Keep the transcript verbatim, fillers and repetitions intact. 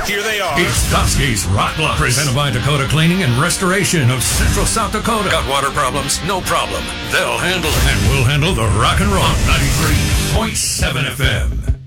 Here they are. It's Dusky's Rock Blocks, presented by Dakota Cleaning and Restoration of Central South Dakota. Got water problems? No problem. They'll handle it. And we'll handle the rock and roll. ninety-three point seven F M.